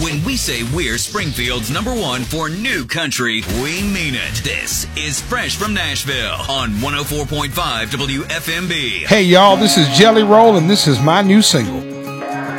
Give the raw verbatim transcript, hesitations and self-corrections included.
When we say we're Springfield's number one for new country, we mean it. This is Fresh from Nashville on one oh four point five W F M B. Hey, y'all, this is Jelly Roll, and this is my new single.